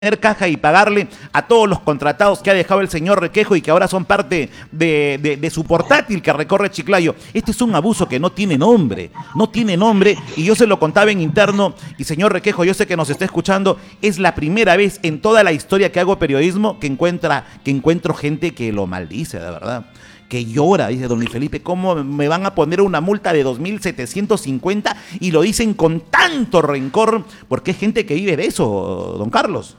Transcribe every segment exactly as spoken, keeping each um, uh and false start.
tener caja y pagarle a todos los contratados que ha dejado el señor Requejo y que ahora son parte de, de, de su portátil que recorre Chiclayo. Este es un abuso que no tiene nombre, no tiene nombre, y yo se lo contaba en interno. Y señor Requejo, yo sé que nos está escuchando, es la primera vez en toda la historia que hago periodismo que encuentra, que encuentro gente que lo maldice, de verdad, que llora. Dice don Luis Felipe, ¿cómo me van a poner una multa de dos mil setecientos cincuenta? Y lo dicen con tanto rencor, porque es gente que vive de eso, don Carlos.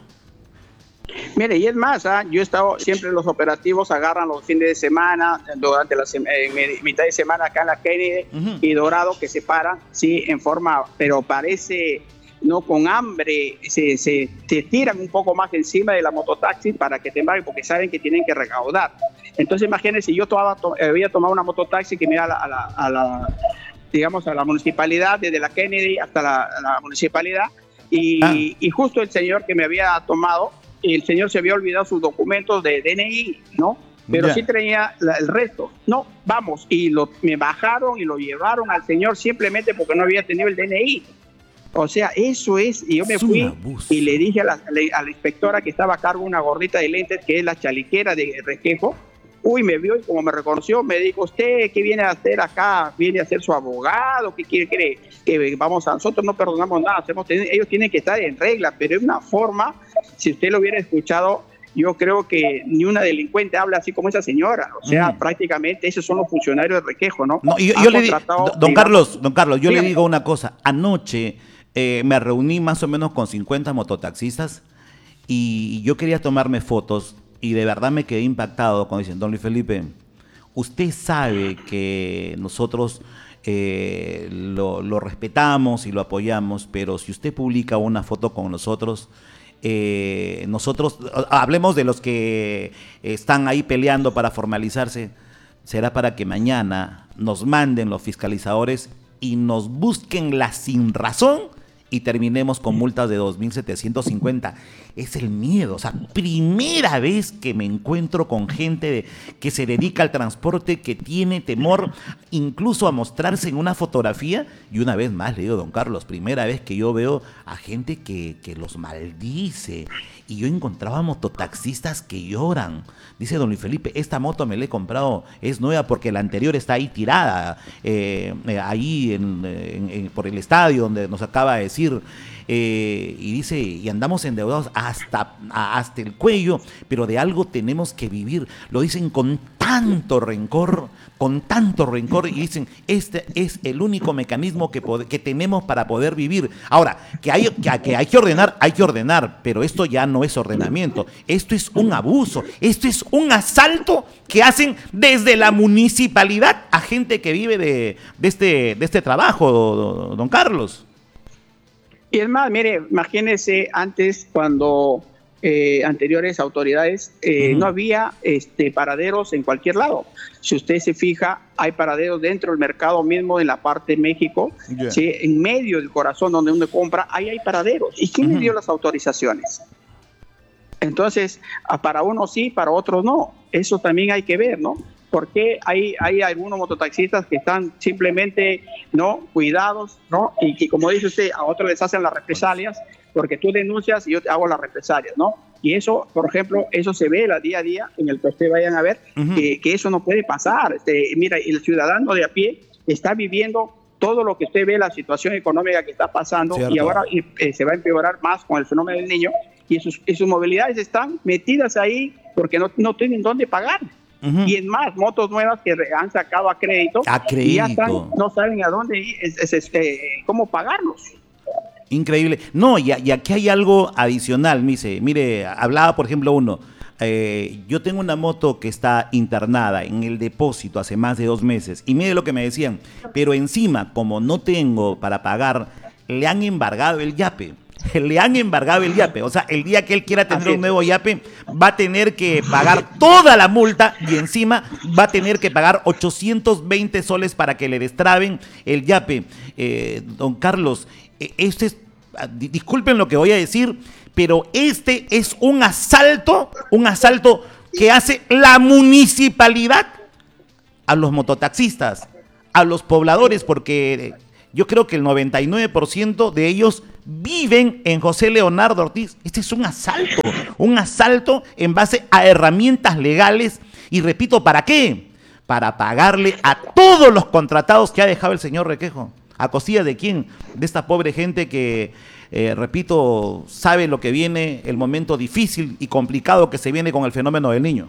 Mire, y es más, ¿eh? yo he estado siempre en los operativos, agarran los fines de semana, durante la eh, mitad de semana acá en la Kennedy uh-huh. y Dorado, que se paran, sí, en forma, pero parece, no con hambre, se, se, se tiran un poco más encima de la mototaxi para que te embarguen, porque saben que tienen que recaudar. Entonces, imagínense, yo tomaba, to, había tomado una mototaxi que me iba a la, a la, a la, digamos, a la municipalidad, desde la Kennedy hasta la, la municipalidad, y, ah. y justo el señor que me había tomado, el señor se había olvidado sus documentos de D N I, ¿no? Pero yeah. sí tenía la, el resto. No, vamos, y lo, me bajaron y lo llevaron al señor simplemente porque no había tenido el D N I. O sea, eso es, y yo me es fui y le dije a la, a la inspectora que estaba a cargo, una gordita de lentes, que es la chaliquera de Requejo. Uy, me vio y como me reconoció, me dijo, ¿usted qué viene a hacer acá? ¿Viene a ser su abogado? ¿Qué quiere creer? Que vamos a, nosotros no perdonamos nada, hacemos, ellos tienen que estar en regla, pero es una forma, si usted lo hubiera escuchado, yo creo que ni una delincuente habla así como esa señora. O sea, mm. prácticamente esos son los funcionarios de Requejo, ¿no? no y yo, yo le digo, don digamos, Carlos, don Carlos, yo dígame. le digo una cosa. Anoche eh, me reuní más o menos con cincuenta mototaxistas y yo quería tomarme fotos. Y de verdad me quedé impactado cuando dicen, don Luis Felipe, usted sabe que nosotros eh, lo, lo respetamos y lo apoyamos, pero si usted publica una foto con nosotros, eh, nosotros, hablemos de los que están ahí peleando para formalizarse, será para que mañana nos manden los fiscalizadores y nos busquen la sinrazón y terminemos con multas de dos mil setecientos cincuenta. Es el miedo. O sea, primera vez que me encuentro con gente de, que se dedica al transporte, que tiene temor incluso a mostrarse en una fotografía. Y una vez más, le digo, don Carlos, primera vez que yo veo a gente que, que los maldice. Y yo encontraba mototaxistas que lloran. Dice don Luis Felipe, esta moto me la he comprado, es nueva porque la anterior está ahí tirada, eh, eh, ahí en, en, en, por el estadio donde nos acaba de decir. Eh, y dice, y andamos endeudados hasta, hasta el cuello, pero de algo tenemos que vivir. Lo dicen con tanto rencor, con tanto rencor, y dicen, este es el único mecanismo que, que tenemos para poder vivir. Ahora, que hay que, que hay que ordenar, hay que ordenar, pero esto ya no es ordenamiento, esto es un abuso, esto es un asalto que hacen desde la municipalidad a gente que vive de, de, este, de este trabajo, don Carlos. Y es más, mire, imagínese antes cuando eh, anteriores autoridades eh, uh-huh. no había este, paraderos en cualquier lado. Si usted se fija, hay paraderos dentro del mercado mismo en la parte de México, yeah. ¿sí? En medio del corazón donde uno compra, ahí hay paraderos. ¿Y quién uh-huh. le dio las autorizaciones? Entonces, para unos sí, para otros no. Eso también hay que ver, ¿no? Porque hay, hay algunos mototaxistas que están simplemente no cuidados, ¿no? Y que, como dice usted, a otros les hacen las represalias, porque tú denuncias y yo te hago las represalias, ¿no? Y eso, por ejemplo, eso se ve el día a día en el que ustedes vayan a ver, uh-huh. que, que eso no puede pasar. Este, mira, el ciudadano de a pie está viviendo todo lo que usted ve, la situación económica que está pasando, Cierto. y ahora eh, se va a empeorar más con el fenómeno del niño, y sus, y sus movilidades están metidas ahí porque no, no tienen dónde pagar. Uh-huh. Y es más, motos nuevas que han sacado a crédito, a crédito. y ya están, no saben a dónde ir, es, es, es, eh, cómo pagarlos. Increíble. No, y, y aquí hay algo adicional, me dice, mire, hablaba por ejemplo uno, eh, yo tengo una moto que está internada en el depósito hace más de dos meses, y mire lo que me decían, pero encima, como no tengo para pagar, le han embargado el yape. Le han embargado el yape, o sea, el día que él quiera tener un nuevo yape va a tener que pagar toda la multa y encima va a tener que pagar ochocientos veinte soles para que le destraben el yape. Eh, don Carlos, este es, disculpen lo que voy a decir, pero este es un asalto, un asalto que hace la municipalidad a los mototaxistas, a los pobladores, porque yo creo que el noventa y nueve por ciento de ellos viven en José Leonardo Ortiz. Este es un asalto, un asalto en base a herramientas legales. Y repito, ¿para qué? Para pagarle a todos los contratados que ha dejado el señor Requejo. ¿A costilla de quién? De esta pobre gente que, eh, repito, sabe lo que viene, el momento difícil y complicado que se viene con el fenómeno del niño.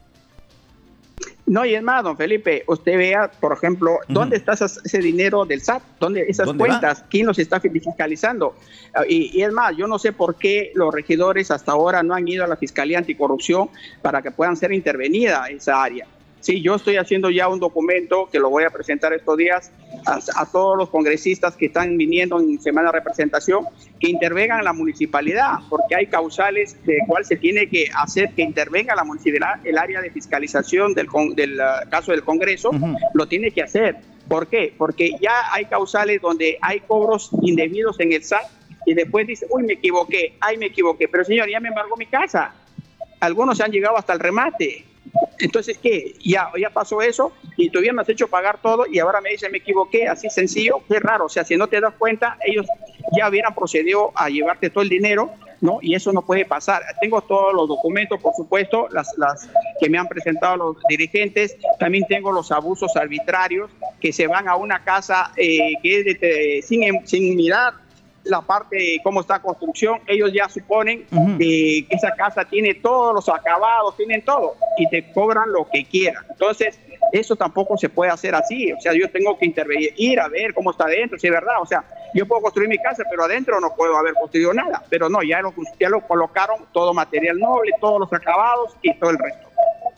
No, y es más, don Felipe, usted vea, por ejemplo, ¿dónde uh-huh. está ese dinero del S A T? ¿Dónde esas ¿Dónde cuentas? Va? ¿Quién los está fiscalizando? Y, y es más, yo no sé por qué los regidores hasta ahora no han ido a la Fiscalía Anticorrupción para que puedan ser intervenida esa área. Sí, yo estoy haciendo ya un documento que lo voy a presentar estos días a, a todos los congresistas que están viniendo en semana de representación, que intervengan la municipalidad, porque hay causales de cuál se tiene que hacer que intervenga la municipalidad, el área de fiscalización del, del uh, caso del Congreso, uh-huh. lo tiene que hacer. ¿Por qué? Porque ya hay causales donde hay cobros indebidos en el S A T y después dice, uy, me equivoqué, ay, me equivoqué, pero señor, ya me embargó mi casa. Algunos han llegado hasta el remate. Entonces, ¿qué? Ya, ya pasó eso y todavía me has hecho pagar todo y ahora me dice me equivoqué, así sencillo, qué raro. O sea, si no te das cuenta, ellos ya hubieran procedido a llevarte todo el dinero, ¿no? Y eso no puede pasar. Tengo todos los documentos, por supuesto, las, las que me han presentado los dirigentes. También tengo los abusos arbitrarios que se van a una casa eh, que es de, de, sin, sin mirar la parte de cómo está la construcción, ellos ya suponen uh-huh. que esa casa tiene todos los acabados, tienen todo, y te cobran lo que quieran. Entonces, eso tampoco se puede hacer así. O sea, yo tengo que intervenir, ir a ver cómo está adentro, si es verdad. O sea, yo puedo construir mi casa, pero adentro no puedo haber construido nada. Pero no, ya lo, ya lo colocaron, todo material noble, todos los acabados y todo el resto.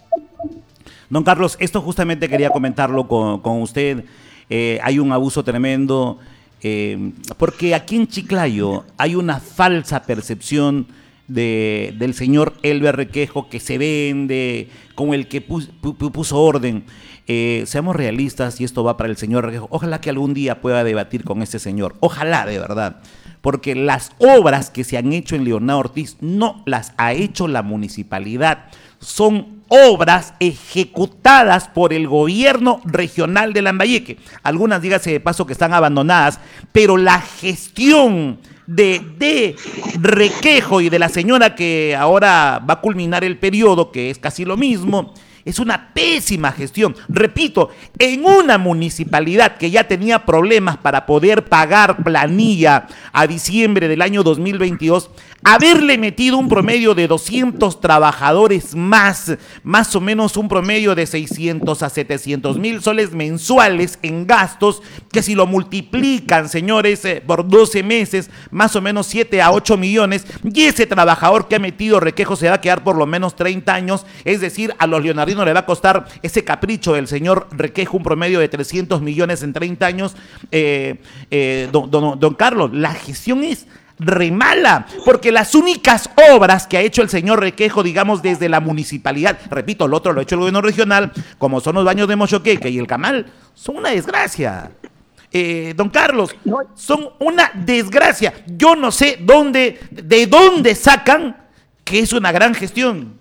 Don Carlos, esto justamente quería comentarlo con, con usted. Eh, hay un abuso tremendo. Eh, porque aquí en Chiclayo hay una falsa percepción de, del señor Elber Requejo que se vende, con el que pus, pu, puso orden. Eh, seamos realistas y esto va para el señor Requejo. Ojalá que algún día pueda debatir con este señor. Ojalá, de verdad. Porque las obras que se han hecho en Leonardo Ortiz no las ha hecho la municipalidad. Son obras ejecutadas por el gobierno regional de Lambayeque. Algunas, dígase de paso, que están abandonadas, pero la gestión de, de Requejo y de la señora que ahora va a culminar el periodo, que es casi lo mismo, es una pésima gestión. Repito, en una municipalidad que ya tenía problemas para poder pagar planilla a diciembre del año dos mil veintidós, haberle metido un promedio de doscientos trabajadores más, más o menos un promedio de seiscientos a setecientos mil soles mensuales en gastos, que si lo multiplican, señores, eh, por doce meses, más o menos siete a ocho millones, y ese trabajador que ha metido Requejo se va a quedar por lo menos treinta años, es decir, a los leonardinos le va a costar ese capricho del señor Requejo un promedio de trescientos millones en treinta años. eh, eh, don, don, don Carlos, la gestión es re mala, porque las únicas obras que ha hecho el señor Requejo, digamos, desde la municipalidad, repito, lo otro lo ha hecho el gobierno regional, como son los baños de Mochoqueque y el Camal, son una desgracia. Eh, don Carlos, son una desgracia. Yo no sé dónde, de dónde sacan que es una gran gestión.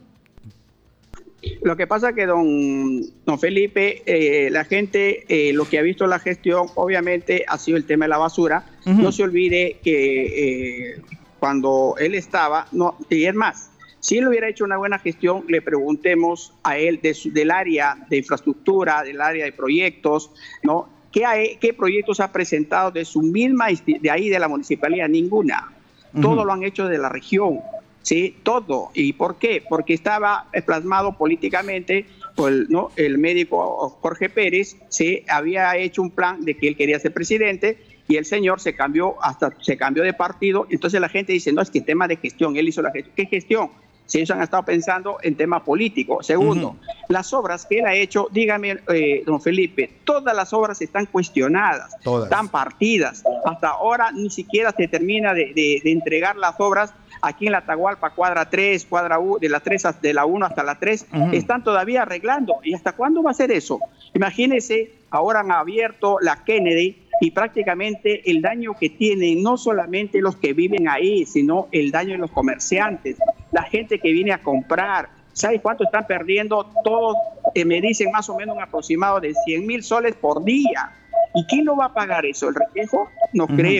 Lo que pasa que don, don Felipe, eh, la gente, eh, lo que ha visto la gestión, obviamente ha sido el tema de la basura. Uh-huh. No se olvide que eh, cuando él estaba, no, y es más, si él hubiera hecho una buena gestión, le preguntemos a él de su, del área de infraestructura, del área de proyectos, ¿no? ¿Qué, hay, qué proyectos ha presentado de su misma, de ahí de la municipalidad? Ninguna. Uh-huh. Todo lo han hecho de la región. Sí, todo. ¿Y por qué? Porque estaba plasmado políticamente por el, ¿no? el médico Jorge Pérez, ¿sí? Había hecho un plan de que él quería ser presidente y el señor se cambió hasta se cambió de partido. Entonces la gente dice, no, es que tema de gestión, él hizo la gestión. ¿Qué gestión? Si ellos han estado pensando en tema político. Segundo, uh-huh. las obras que él ha hecho, dígame, eh, don Felipe, todas las obras están cuestionadas, todas. Están partidas. Hasta ahora ni siquiera se termina de, de, de entregar las obras. Aquí en la Atahualpa, cuadra tres, cuadra U, de la tres de la uno hasta la tres, uh-huh. están todavía arreglando. ¿Y hasta cuándo va a ser eso? Imagínense, ahora han abierto la Kennedy y prácticamente el daño que tienen no solamente los que viven ahí, sino el daño de los comerciantes, la gente que viene a comprar. ¿Sabe cuánto están perdiendo? Todos eh, me dicen más o menos un aproximado de cien mil soles por día. ¿Y quién no va a pagar eso? ¿El Requejo? No uh-huh. creo.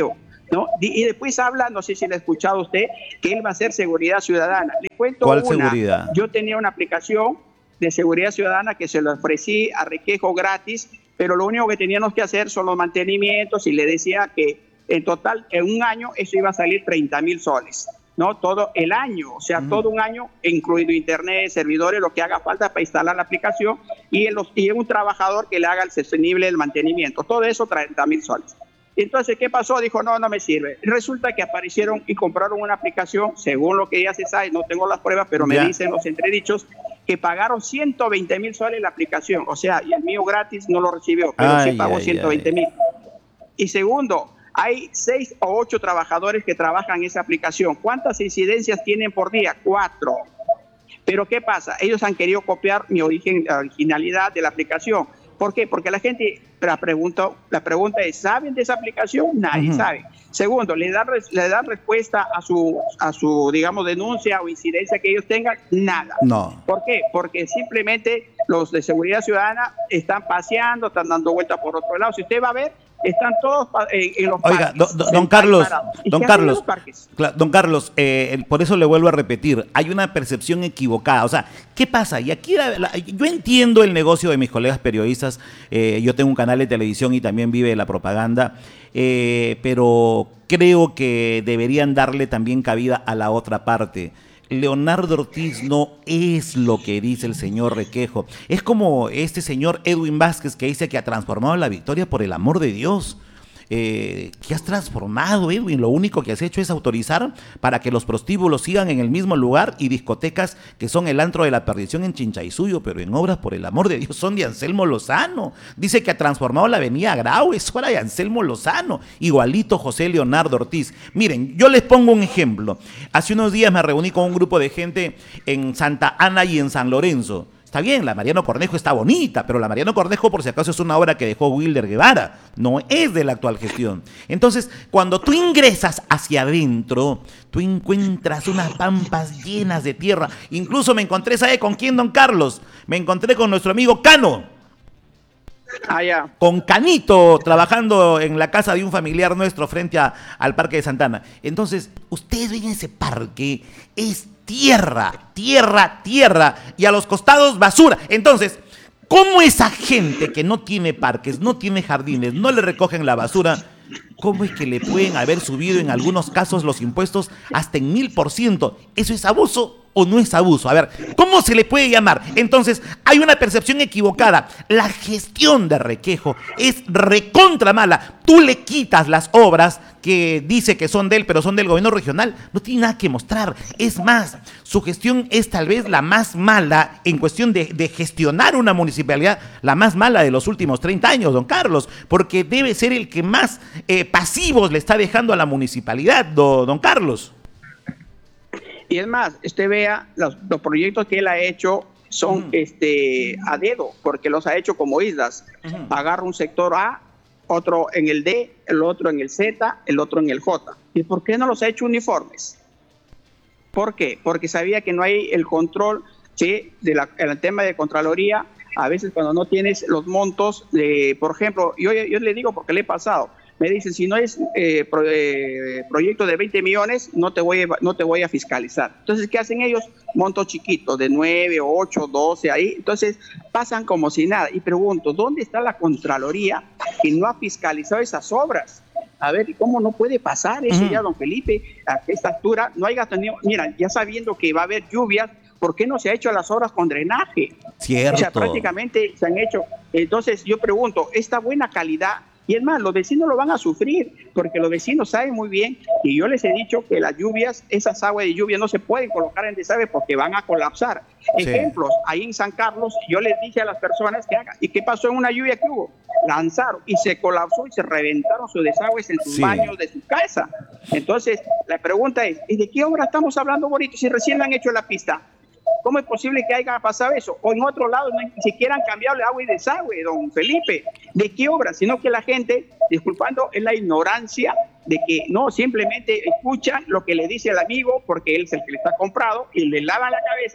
¿no? Y después habla, no sé si lo ha escuchado usted, que él va a hacer seguridad ciudadana. Le cuento ¿Cuál una. seguridad? Yo tenía una aplicación de seguridad ciudadana que se lo ofrecí a Requejo gratis, pero lo único que teníamos que hacer son los mantenimientos y le decía que en total, en un año, eso iba a salir treinta mil soles, ¿no? Todo el año, o sea, uh-huh. todo un año, incluido internet, servidores, lo que haga falta para instalar la aplicación y, en los, y un trabajador que le haga el sostenible el mantenimiento. Todo eso, treinta mil soles. Entonces, ¿qué pasó? Dijo, no, no me sirve. Resulta que aparecieron y compraron una aplicación, según lo que ya se sabe, no tengo las pruebas, pero me yeah. dicen los entredichos, que pagaron ciento veinte mil soles la aplicación. O sea, y el mío gratis no lo recibió, pero ay, sí pagó ay, ciento veinte mil. Y segundo, hay seis o ocho trabajadores que trabajan en esa aplicación. ¿Cuántas incidencias tienen por día? Cuatro. Pero ¿qué pasa? Ellos han querido copiar mi origen, la originalidad de la aplicación. ¿Por qué? Porque la gente, la pregunta, la pregunta es, ¿saben de esa aplicación? Nadie uh-huh. sabe. Segundo, ¿le dan, le dan respuesta a su, a su, digamos, denuncia o incidencia que ellos tengan? Nada. No. ¿Por qué? Porque simplemente los de seguridad ciudadana están paseando, están dando vueltas por otro lado. Si usted va a ver, están todos en, en los Oiga, parques. Oiga, don Carlos, don Carlos, don Carlos, eh, por eso le vuelvo a repetir, hay una percepción equivocada. O sea, ¿qué pasa? Y aquí la, la, yo entiendo el negocio de mis colegas periodistas, eh, yo tengo un canal de televisión y también vive de la propaganda, eh, pero creo que deberían darle también cabida a la otra parte. Leonardo Ortiz no es lo que dice el señor Requejo. Es como este señor Edwin Vázquez que dice que ha transformado la victoria por el amor de Dios. Eh, ¿Qué has transformado, Edwin? Lo único que has hecho es autorizar para que los prostíbulos sigan en el mismo lugar y discotecas que son el antro de la perdición en Chinchaysuyo, pero en obras, por el amor de Dios, son de Anselmo Lozano. Dice que ha transformado la avenida Grau, es hora de Anselmo Lozano. Igualito José Leonardo Ortiz. Miren, yo les pongo un ejemplo. Hace unos días me reuní con un grupo de gente en Santa Ana y en San Lorenzo. Está bien, la Mariano Cornejo está bonita, pero la Mariano Cornejo, por si acaso, es una obra que dejó Wilder Guevara, no es de la actual gestión. Entonces, cuando tú ingresas hacia adentro, tú encuentras unas pampas llenas de tierra. Incluso me encontré, ¿sabe con quién, don Carlos? Me encontré con nuestro amigo Cano. Ah, ya. Con Canito, trabajando en la casa de un familiar nuestro frente a, al Parque de Santana. Entonces, ustedes ven ese parque, es tierra, tierra, tierra, y a los costados basura. Entonces, ¿cómo esa gente que no tiene parques, no tiene jardines, no le recogen la basura, cómo es que le pueden haber subido en algunos casos los impuestos hasta en mil por ciento? ¿Eso es abuso o no es abuso? A ver, ¿cómo se le puede llamar? Entonces, hay una percepción equivocada. La gestión de Requejo es recontra mala. Tú le quitas las obras que dice que son de él, pero son del gobierno regional. No tiene nada que mostrar. Es más, su gestión es tal vez la más mala en cuestión de, de gestionar una municipalidad, la más mala de los últimos treinta años, don Carlos, porque debe ser el que más eh, pasivos le está dejando a la municipalidad, do, don Carlos. Y es más, usted vea, los, los proyectos que él ha hecho son uh-huh. este, a dedo, porque los ha hecho como islas. Uh-huh. Agarra un sector A, otro en el D, el otro en el Z, el otro en el J. ¿Y por qué no los ha hecho uniformes? ¿Por qué? Porque sabía que no hay el control, ¿sí? de la, el tema de Contraloría. A veces cuando no tienes los montos, de, por ejemplo, yo, yo le digo porque le he pasado, me dicen, si no es eh, pro, eh, proyecto de veinte millones, no te, voy a, no te voy a fiscalizar. Entonces, ¿qué hacen ellos? Montos chiquitos, de nueve, ocho, doce, ahí. Entonces, pasan como si nada. Y pregunto, ¿dónde está la Contraloría que no ha fiscalizado esas obras? A ver, ¿cómo no puede pasar eso uh-huh. ya, don Felipe? A esta altura no hay tenido, mira, ya sabiendo que va a haber lluvias, ¿por qué no se ha hecho las obras con drenaje? Cierto. O sea, prácticamente se han hecho. Entonces, yo pregunto, ¿esta buena calidad? Y es más, los vecinos lo van a sufrir, porque los vecinos saben muy bien, y yo les he dicho que las lluvias, esas aguas de lluvia no se pueden colocar en desagüe porque van a colapsar. Sí. Ejemplos, ahí en San Carlos, yo les dije a las personas que hagan, ¿y qué pasó en una lluvia que hubo? Lanzaron y se colapsó y se reventaron sus desagües en sus sí. baños de su casa. Entonces, la pregunta es, ¿y de qué obra estamos hablando, bonito, si recién le han hecho la pista? ¿Cómo es posible que haya pasado eso? O en otro lado no, ni siquiera han cambiado el agua y desagüe, don Felipe. ¿De qué obra? Sino que la gente, disculpando, es la ignorancia de que no, simplemente escuchan lo que le dice el amigo porque él es el que le está comprado y le lavan la cabeza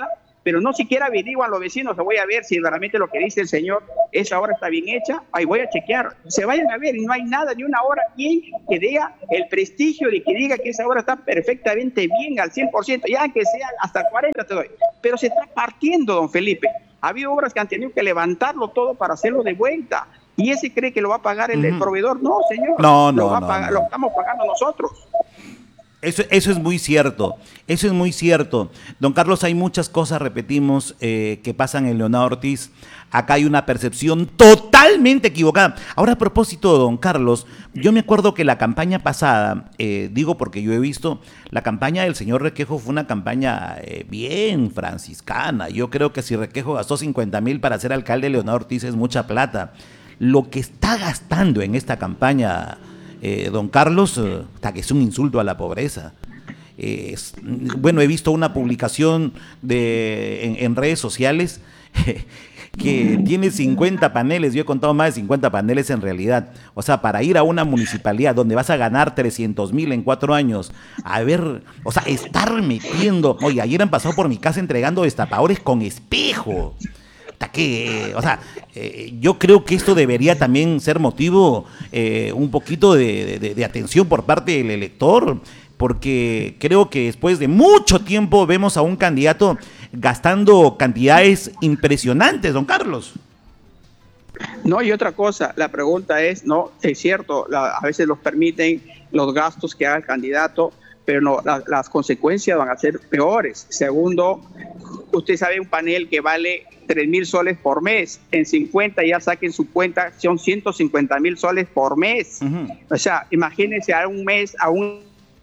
pero no siquiera averiguan los vecinos, voy a ver si realmente lo que dice el señor, esa obra está bien hecha, ahí voy a chequear, se vayan a ver y no hay nada, ni una obra bien que diga el prestigio de que diga que esa obra está perfectamente bien al cien por ciento, ya que sea hasta cuarenta te doy, pero se está partiendo, don Felipe. Ha habido obras que han tenido que levantarlo todo para hacerlo de vuelta. ¿Y ese cree que lo va a pagar el, uh-huh. el proveedor? No, señor. No, no, lo, va no, a pagar, no. lo estamos pagando nosotros. Eso, eso es muy cierto, eso es muy cierto. Don Carlos, hay muchas cosas, repetimos, eh, que pasan en Leonardo Ortiz. Acá hay una percepción totalmente equivocada. Ahora, a propósito, don Carlos, yo me acuerdo que la campaña pasada, eh, digo porque yo he visto, la campaña del señor Requejo fue una campaña eh, bien franciscana. Yo creo que si Requejo gastó cincuenta mil para ser alcalde de Leonardo Ortiz es mucha plata. Lo que está gastando en esta campaña... Eh, don Carlos, eh, que es un insulto a la pobreza. Eh, es, bueno, he visto una publicación de, en, en redes sociales que tiene cincuenta paneles, yo he contado más de cincuenta paneles en realidad. O sea, para ir a una municipalidad donde vas a ganar trescientos mil en cuatro años, a ver, o sea, estar metiendo... Oye, ayer han pasado por mi casa entregando destapadores con espejo. Que, o sea, eh, yo creo que esto debería también ser motivo eh, un poquito de, de, de atención por parte del elector, porque creo que después de mucho tiempo vemos a un candidato gastando cantidades impresionantes, don Carlos. No, y otra cosa, la pregunta es, no, es cierto, la, a veces los permiten los gastos que haga el candidato, pero no, la, las consecuencias van a ser peores. Segundo, usted sabe un panel que vale tres mil soles por mes, en cincuenta ya saquen su cuenta, son ciento cincuenta mil soles por mes. Uh-huh. O sea, imagínense a un mes, a un...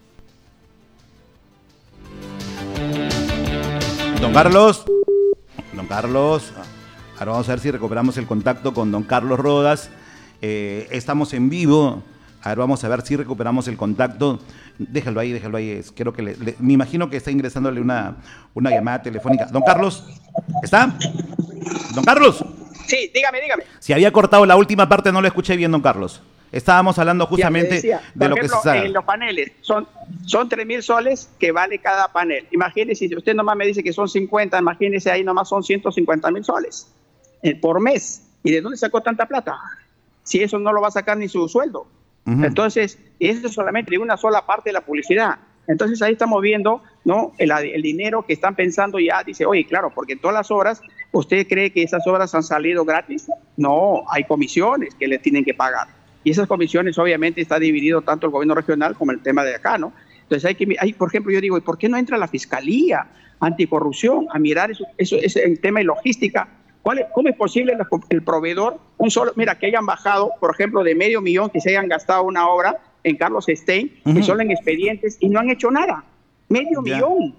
Don Carlos, don Carlos, ahora vamos a ver si recuperamos el contacto con don Carlos Rodas. Eh, estamos en vivo. A ver, vamos a ver si recuperamos el contacto. Déjalo ahí, déjalo ahí. Quiero que le, le, me imagino que está ingresándole una, una llamada telefónica. Don Carlos, ¿está? Don Carlos. Sí, dígame, dígame. Si había cortado la última parte, no lo escuché bien, don Carlos. Estábamos hablando justamente decía, de lo ejemplo, que se sabe. En los paneles son, son tres mil soles que vale cada panel. Imagínese, si usted nomás me dice que son cincuenta, imagínese ahí nomás son ciento cincuenta mil soles eh, por mes. ¿Y de dónde sacó tanta plata? Si eso no lo va a sacar ni su sueldo. Uh-huh. Entonces, eso es solamente una sola parte de la publicidad. Entonces ahí estamos viendo, ¿no? El, el dinero que están pensando ya, dice, oye, claro, porque todas las obras, ¿usted cree que esas obras han salido gratis? No, hay comisiones que le tienen que pagar. Y esas comisiones obviamente está dividido tanto el gobierno regional como el tema de acá, ¿no? Entonces hay que, hay, por ejemplo, yo digo, ¿y por qué no entra la Fiscalía Anticorrupción a mirar eso, eso, ese el tema de logística? ¿Cuál es, ¿Cómo es posible la, el proveedor, un solo, mira, que hayan bajado, por ejemplo, de medio millón, que se hayan gastado una obra en Carlos Stein, uh-huh. que solo en expedientes, y no han hecho nada? Medio yeah. millón.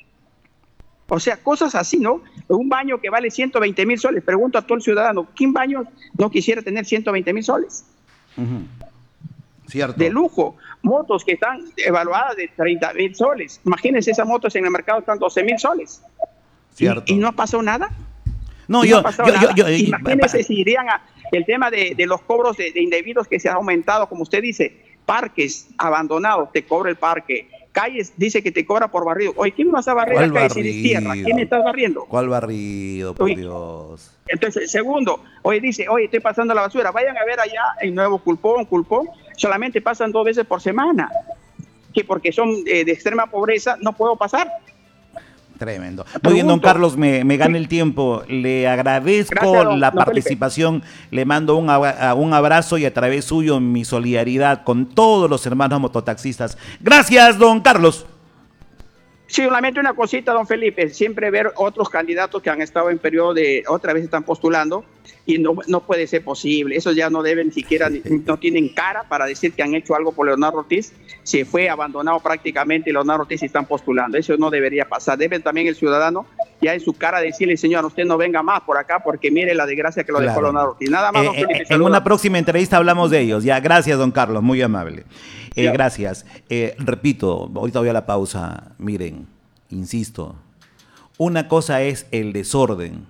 O sea, cosas así, ¿no? Un baño que vale ciento veinte mil soles. Pregunto a todo el ciudadano, ¿quién baño no quisiera tener ciento veinte mil soles? Uh-huh. Cierto. De lujo. Motos que están evaluadas de treinta mil soles. Imagínense, esas motos en el mercado están doce mil soles. Cierto. ¿Y, y no ha pasado nada? No, yo, no yo, yo, yo, Imagínense si irían a el tema de, de los cobros de, de indebidos que se han aumentado, como usted dice, parques abandonados, te cobra el parque, calles, dice que te cobra por barrido. Oye, ¿quién vas a barrer acá si es tierra? ¿Quién estás barriendo? ¿Cuál barrido, por oye, Dios? Entonces, segundo, oye, dice, oye, estoy pasando la basura, vayan a ver allá en Nuevo Culpón, Culpón, solamente pasan dos veces por semana, que porque son eh, de extrema pobreza, no puedo pasar. Tremendo. Muy bien, don Carlos, me, me gana el tiempo. Le agradezco Gracias, don, la don participación. Felipe. Le mando un, un abrazo y a través suyo mi solidaridad con todos los hermanos mototaxistas. Gracias, don Carlos. Sí, solamente una cosita, don Felipe. Siempre ver otros candidatos que han estado en periodo de, otra vez están postulando y no, no puede ser posible. Esos ya no deben siquiera, no tienen cara para decir que han hecho algo por Leonardo Ortiz. Se fue abandonado prácticamente y Leonardo Ortiz y están postulando. Eso no debería pasar. Debe también el ciudadano ya en su cara decirle, señor, usted no venga más por acá porque mire la desgracia que lo claro. dejó Leonardo Ortiz. Nada más, eh, don Felipe. Eh, en una próxima entrevista hablamos de ellos. Ya, gracias, don Carlos, muy amable. Eh, gracias. Eh, repito, ahorita voy a la pausa. Miren, insisto, una cosa es el desorden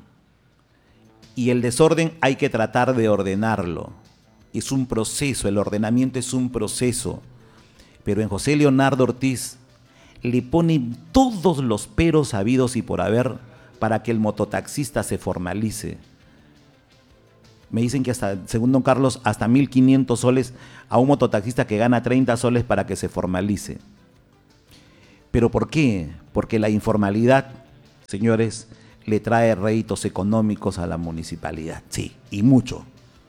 y el desorden hay que tratar de ordenarlo. Es un proceso, el ordenamiento es un proceso. Pero en José Leonardo Ortiz le ponen todos los peros habidos y por haber para que el mototaxista se formalice. Me dicen que hasta, según don Carlos, hasta mil quinientos soles a un mototaxista que gana treinta soles para que se formalice. ¿Pero por qué? Porque la informalidad, señores, le trae réditos económicos a la municipalidad. Sí, y mucho.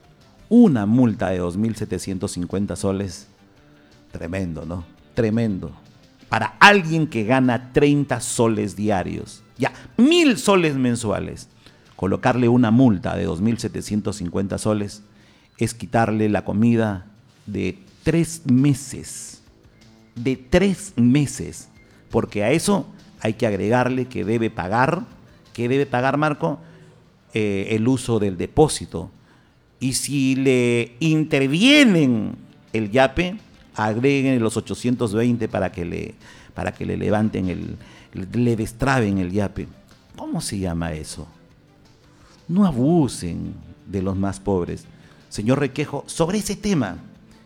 Una multa de dos mil setecientos cincuenta soles, tremendo, ¿no? Tremendo. Para alguien que gana treinta soles diarios, ya, mil soles mensuales, colocarle una multa de dos mil setecientos cincuenta soles es quitarle la comida de tres meses. De tres meses. Porque a eso hay que agregarle que debe pagar, que debe pagar, Marco, eh, el uso del depósito. Y si le intervienen el yape, agreguen los ochocientos veinte para que le, para que le levanten el, le destraben el yape. ¿Cómo se llama eso? No abusen de los más pobres. Señor Requejo, sobre ese tema,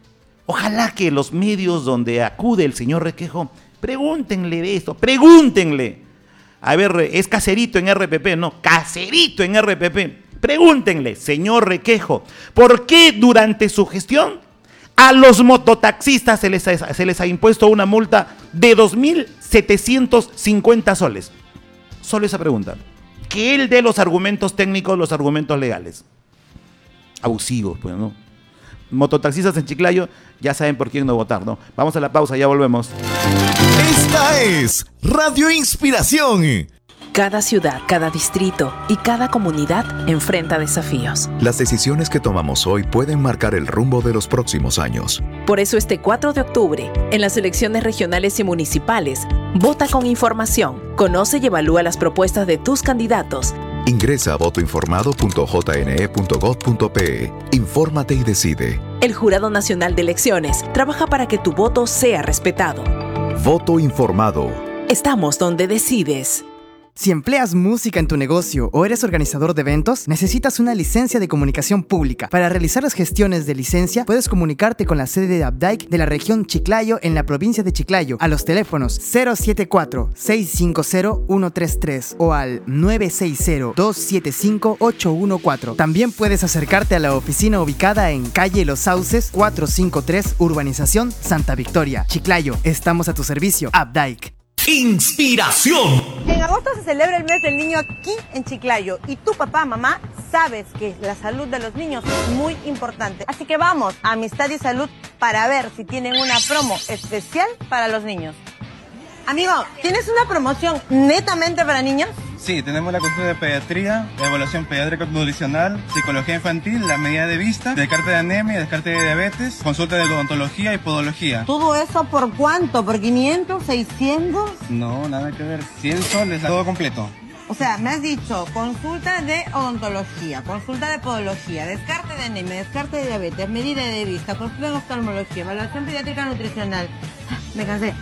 ojalá que los medios donde acude el señor Requejo, pregúntenle de esto, pregúntenle. A ver, es Caserito en R P P, no, Caserito en R P P. Pregúntenle, señor Requejo, ¿por qué durante su gestión a los mototaxistas se les ha, se les ha impuesto una multa de dos mil setecientos cincuenta soles? Solo esa pregunta. Que él dé los argumentos técnicos, los argumentos legales. Abusivos, pues, ¿no? Mototaxistas en Chiclayo, ya saben por quién no votar, ¿no? Vamos a la pausa, ya volvemos. Esta es Radio Inspiración. Cada ciudad, cada distrito y cada comunidad enfrenta desafíos. Las decisiones que tomamos hoy pueden marcar el rumbo de los próximos años. Por eso este cuatro de octubre, en las elecciones regionales y municipales, vota con información, conoce y evalúa las propuestas de tus candidatos. Ingresa a voto informado punto j n e punto gov punto p e. Infórmate y decide. El Jurado Nacional de Elecciones trabaja para que tu voto sea respetado. Voto informado. Estamos donde decides. Si empleas música en tu negocio o eres organizador de eventos, necesitas una licencia de comunicación pública. Para realizar las gestiones de licencia, puedes comunicarte con la sede de Abdaic de la región Chiclayo en la provincia de Chiclayo a los teléfonos cero siete cuatro, seis cinco cero, uno tres tres o al nueve seis cero, dos siete cinco, ocho uno cuatro. También puedes acercarte a la oficina ubicada en calle Los Sauces, cuatrocientos cincuenta y tres, Urbanización Santa Victoria, Chiclayo. Estamos a tu servicio, Abdaic. Inspiración. En agosto se celebra el mes del niño aquí en Chiclayo y tu papá, mamá, sabes que la salud de los niños es muy importante. Así que vamos a Amistad y Salud para ver si tienen una promo especial para los niños. Amigo, ¿tienes una promoción netamente para niños? Sí, tenemos la consulta de pediatría, evaluación pediátrica nutricional, psicología infantil, la medida de vista, descarte de anemia, descarte de diabetes, consulta de odontología y podología. ¿Todo eso por cuánto? ¿Por quinientos, seiscientos? No, nada que ver. cien soles, todo completo. O sea, me has dicho consulta de odontología, consulta de podología, descarte de anemia, descarte de diabetes, medida de vista, consulta de oftalmología, evaluación pediátrica nutricional. Me cansé.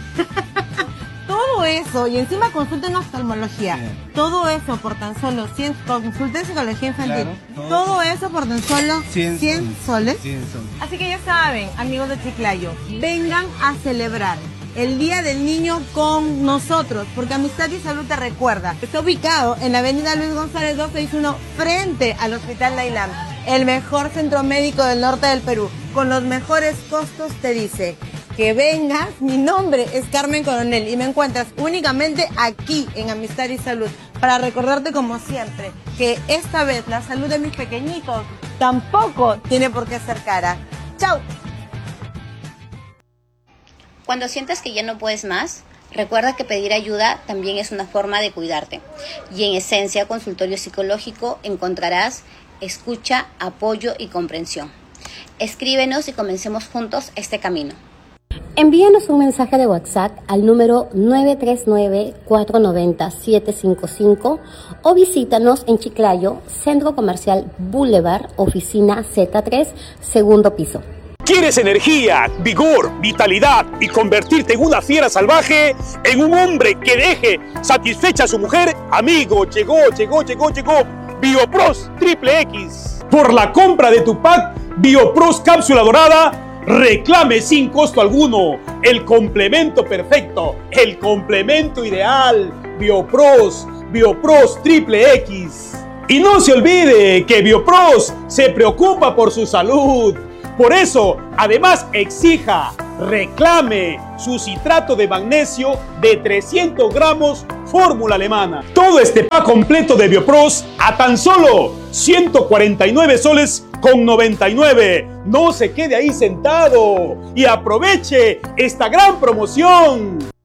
Todo eso, y encima consulta en oftalmología. Bien. Todo eso por tan solo cien, consulta de psicología infantil. Claro, todo, todo eso por tan solo cien, cien soles. cien soles. Así que ya saben, amigos de Chiclayo, vengan a celebrar el Día del Niño con nosotros, porque Amistad y Salud te recuerda. Está ubicado en la avenida Luis González doscientos sesenta y uno, frente al Hospital Nailam, el mejor centro médico del norte del Perú, con los mejores costos. Te dice que vengas. Mi nombre es Carmen Coronel y me encuentras únicamente aquí en Amistad y Salud para recordarte, como siempre, que esta vez la salud de mis pequeñitos tampoco tiene por qué ser cara. ¡Chao! Cuando sientas que ya no puedes más, recuerda que pedir ayuda también es una forma de cuidarte. Y en Esencia Consultorio Psicológico encontrarás escucha, apoyo y comprensión. Escríbenos y comencemos juntos este camino. Envíanos un mensaje de WhatsApp al número nueve tres nueve, cuatro nueve cero, siete cinco cinco o visítanos en Chiclayo, Centro Comercial Boulevard, oficina Z tres, segundo piso. ¿Quieres energía, vigor, vitalidad y convertirte en una fiera salvaje? ¿En un hombre que deje satisfecha a su mujer? Amigo, llegó, llegó, llegó, llegó Biopros Triple X. Por la compra de tu pack Biopros Cápsula Dorada, reclame sin costo alguno el complemento perfecto, el complemento ideal. Biopros, Biopros Triple X. Y no se olvide que Biopros se preocupa por su salud. Por eso, además, exija, reclame su citrato de magnesio de trescientos gramos fórmula alemana. Todo este pack completo de Biopros a tan solo ciento cuarenta y nueve soles con noventa y nueve. No se quede ahí sentado y aproveche esta gran promoción.